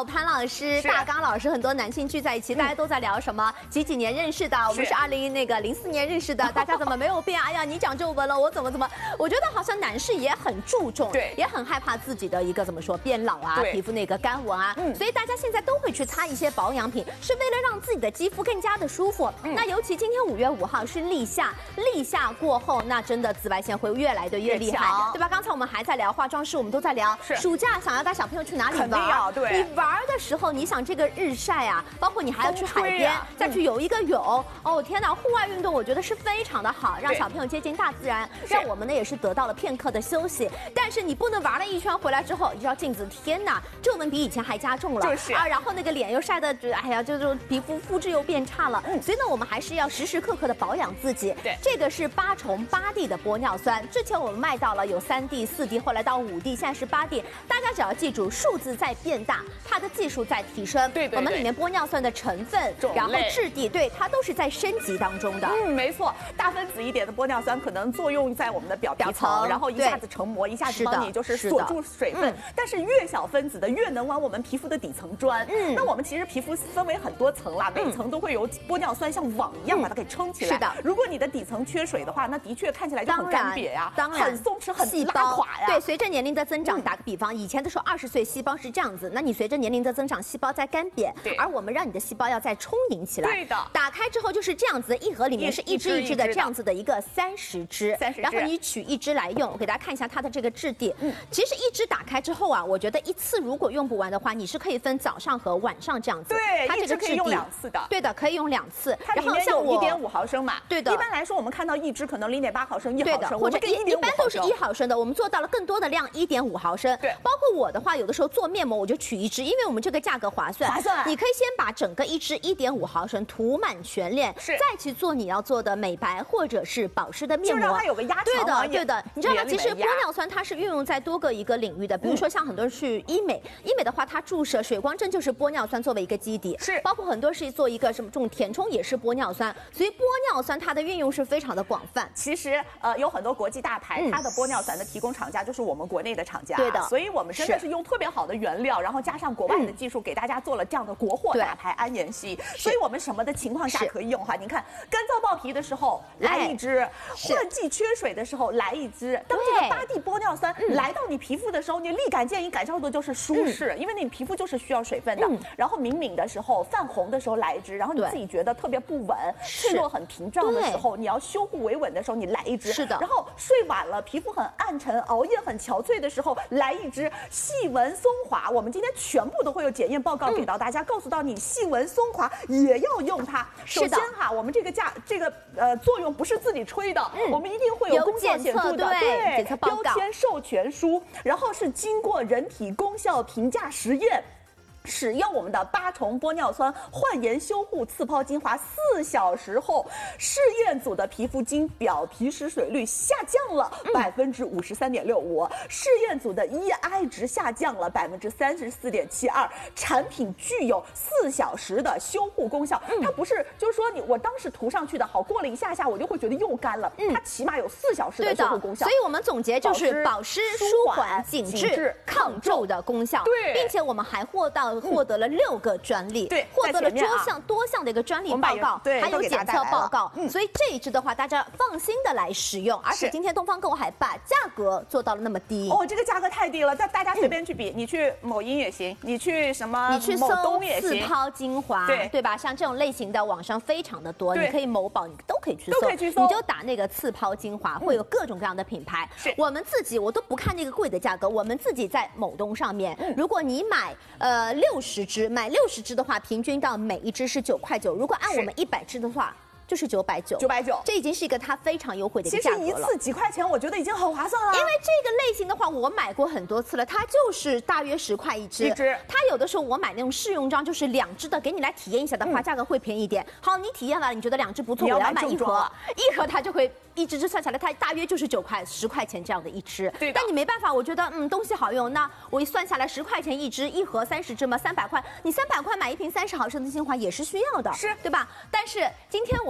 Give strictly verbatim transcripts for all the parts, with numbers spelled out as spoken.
有潘老师、大刚老师，很多男性聚在一起，大家都在聊什么？几几年认识的？我们是二零那个零四年认识的，大家怎么没有变？哎呀，你长皱纹了，我怎么怎么？我觉得好像男士也很注重， 对， 也很害怕自己的一个怎么说变老啊，皮肤那个干纹啊，嗯，所以大家现在都会去擦一些保养品，是为了让自己的肌肤更加的舒服。嗯、那尤其今天五月五号是立夏，立夏过后，那真的紫外线会越来的越厉害，对吧？刚才我们还在聊化妆师，我们都在聊，暑假想要带小朋友去哪里玩？肯定要对。你玩的时候，你想这个日晒啊，包括你还要去海边，啊、再去游一个泳，哦天哪！户外运动我觉得是非常的好，让小朋友接近大自然，让我们呢也是得到了片刻的休息。但是你不能玩了一圈回来之后，你知道镜子，天哪，皱纹比以前还加重了，就是啊，然后那个脸又晒的，哎呀，就是皮肤肤质又变差了。嗯，所以呢，我们还是要时时刻刻的保养自己。对，这个是八重八 D 的玻尿酸，之前我们卖到了有三 D、四 D， 后来到五 D， 现在是八 D。大家只要记住，数字在变大，它的技术在提升。对对对，我们里面玻尿酸的成分，然后质地，对它都是在升级当中的。 嗯，没错，大分子一点的玻尿酸可能作用在我们的表皮层，然后一下子成膜，一下子帮你就是锁住水分。但是越小分子的越能往我们皮肤的底层钻。嗯，那我们其实皮肤分为很多层啦，每层都会有玻尿酸像网一样把它给撑起来。是的，如果你的底层缺水的话，那的确看起来就很干瘪呀，当然很松弛、很拉垮呀。 对，随着年龄的增长，打个比方，以前的时候二十岁细胞是这样子，那你随着年龄的增长，细胞在干瘪，而我们让你的细胞要再充盈起来。对的，打开之后就是这样子，一盒里面是一支一支的这样子的一个三十支，三十支，然后你取一支来用，我给大家看一下它的这个质地。嗯，其实一支打开之后啊，我觉得一次如果用不完的话，你是可以分早上和晚上这样子。 对，它这个可以用两次的。 对的，可以用两次。 它里面有一点五毫升嘛。 对的。 一般来说，我们看到一支可能零点八毫升、一毫升， 或者一一般都是一毫升的。我们做到了更多的量，一点五毫升。对。包括我的话，有的时候做面膜我就取一支，因为我们这个价格划算。划算。你可以先把整个一支一点五毫升涂满全脸，是再去做你要做的美白或者是保湿的面膜， 就让它有个压强。 对的，对的。你知道吗？其实玻尿酸它是运用在多个一个领域的，比如说像很多人去医美，医美的话它注射水光针就是玻尿酸作为一个基底，是包括很多是做一个什么这种填充也是玻尿酸，所以玻尿酸它的运用是非常的广泛。 其实呃有很多国际大牌，它的玻尿酸的提供厂家就是我们国内的厂家，对的。所以我们真的是用特别好的原料，然后加上国外的技术，给大家做了这样的国货大牌安妍烯。所以我们什么的情况下可以用哈？您看干燥爆皮的时候来一支，换季缺水的时候来一支。当这个八 D 玻尿酸来到你皮肤的时候，你立竿见影感受的就是舒适，因为你皮肤就是需要水分的。然后敏敏的时候、泛红的时候来一支，然后你自己觉得特别不稳、脆弱很屏障的时候，你要修护维稳的时候，你来一支。是的。然后睡晚了，皮肤很暗沉、熬夜很憔悴的时候，来一支细纹松滑。我们今天全部都会有检验报告给到大家，告诉到你细纹松滑也要用它。首先哈，我们这个价这个呃作用不是自己吹的，我们一定会有功效显著的对检测报告、标签授权书，然后是经过人体功效评价实验。使用我们的八重玻尿酸焕颜修护次抛精华四小时后，试验组的皮肤经表皮失水率下降了百分之五十三点六五，试验组的 E I 值下降了百分之三十四点七二，产品具有四小时的修护功效。嗯、它不是就是说你我当时涂上去的好，过了一下下我就会觉得又干了，嗯、它起码有四小时的修护功效。 所以我们总结就是保湿、舒缓、紧致、抗皱的功效。对，并且我们还获到。获得了六个专利，对，获得了多项多项的一个专利报告，还有检测报告，所以这一支的话，大家放心的来使用。而且今天东方购还把价格做到了那么低哦，这个价格太低了，大大家随便去比，你去某音也行，你去什么， 你去搜次抛精华，对对吧？像这种类型的网上非常的多，你可以某宝，你都可以去搜，都可以去搜，你就打那个次抛精华，会有各种各样的品牌。是我们自己，我都不看那个贵的价格，我们自己在某东上面，如果你买呃六十支，买六十支的话，平均到每一支是九块九。如果按我们一百支的话，就是九百九，九百九，这已经是一个它非常优惠的一个价格了。 其实一次几块钱，我觉得已经很划算了。 因为这个类型的话，我买过很多次了，它就是大约十块一支。一支，它有的时候我买那种试用装，就是两支的，给你来体验一下的话，嗯、价格会便宜一点。好，你体验了，你觉得两支不错，我要买一盒，一盒它就会一支支算下来，它大约就是九块、十块钱这样的一支。对，但你没办法，我觉得嗯东西好用，那我一算下来十块钱一支，一盒三十支嘛，三百块，你三百块买一瓶三十毫升的精华也是需要的，是对吧？但是今天我们。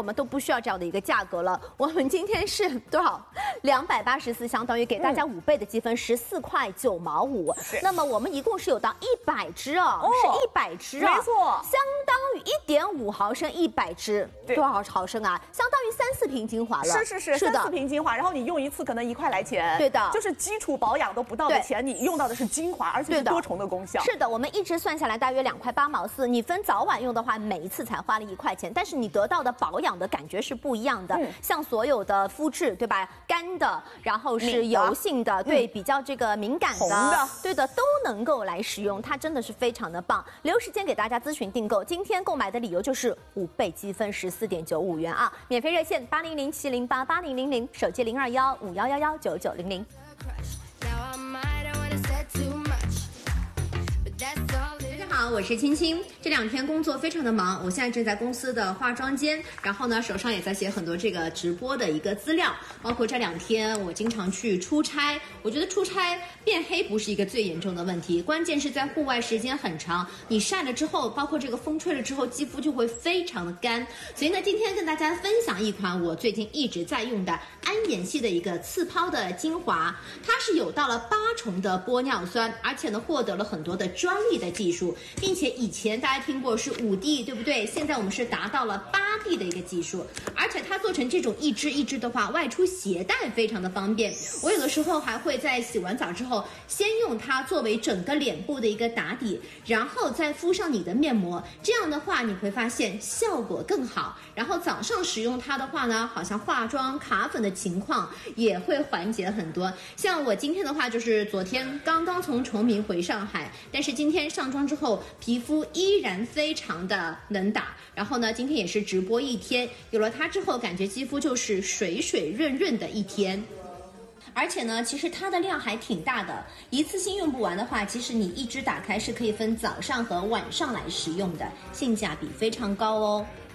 我们都不需要这样的一个价格了。我们今天是多少？两百八十四，相当于给大家五倍的积分，十四块九毛五。那么我们一共是有到一百支哦，哦是一百支啊， 没错， 相当于一点五毫升一百支，多少毫升啊？相当于三四瓶精华了。 是是是，三四瓶精华，然后你用一次可能一块来钱。 对的， 就是基础保养都不到的钱，你用到的是精华，而且是多重的功效。 是的，我们一支算下来大约两块八毛四，你分早晚用的话，每一次才花了一块钱，但是你得到的保养的感觉是不一样的。嗯、像所有的肤质，对吧？干的，然后是油性的，对，嗯、比较这个敏感的， 的对的，都能够来使用，它真的是非常的棒。留时间给大家咨询订购，今天购买的理由就是五倍积分，十四点九五元啊！免费热线八零零七零八八零零零，手机零二幺五幺幺幺九九零零。好，我是青青。这两天工作非常的忙，我现在正在公司的化妆间，然后呢，手上也在写很多这个直播的一个资料，包括这两天我经常去出差。我觉得出差变黑不是一个最严重的问题，关键是在户外时间很长，你晒了之后，包括这个风吹了之后，肌肤就会非常的干。所以呢，今天跟大家分享一款我最近一直在用的安妍系的一个次抛的精华，它是有到了八重的玻尿酸，而且呢获得了很多的专利的技术。并且以前大家听过是五 D， 对不对？现在我们是达到了八 D 的一个技术，而且它做成这种一支一支的话，外出携带非常的方便。我有的时候还会在洗完澡之后，先用它作为整个脸部的一个打底，然后再敷上你的面膜，这样的话你会发现效果更好。然后早上使用它的话呢，好像化妆卡粉的情况也会缓解很多。像我今天的话，就是昨天刚刚从崇明回上海，但是今天上妆之后，皮肤依然非常的能打。然后呢，今天也是直播一天，有了它之后，感觉肌肤就是水水润润的一天。而且呢，其实它的量还挺大的，一次性用不完的话，其实你一支打开是可以分早上和晚上来使用的，性价比非常高哦。